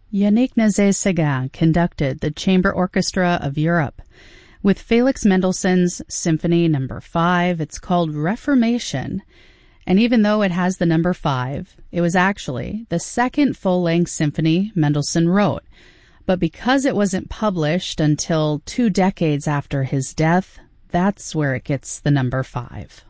Yannick Nézet-Séguin conducted the Chamber Orchestra of Europe with Felix Mendelssohn's Symphony No. 5. It's called Reformation, and even though it has the number 5, it was actually the second full-length symphony Mendelssohn wrote. But because it wasn't published until 2 decades after his death, that's where it gets the number 5.